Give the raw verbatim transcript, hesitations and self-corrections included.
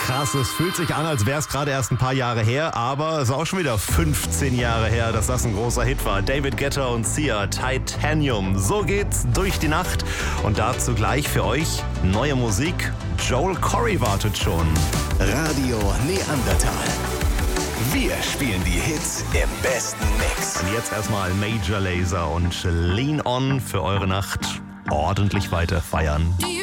Krass, es fühlt sich an, als wäre es gerade erst ein paar Jahre her, aber es ist auch schon wieder fünfzehn Jahre her, dass das ein großer Hit war. David Guetta und Sia, Titanium. So geht's durch die Nacht. Und dazu gleich für euch neue Musik. Joel Corry wartet schon. Radio Neandertal. Wir spielen die Hits im besten Mix. Und jetzt erstmal Major Lazer und Lean On für eure Nacht ordentlich weiter feiern.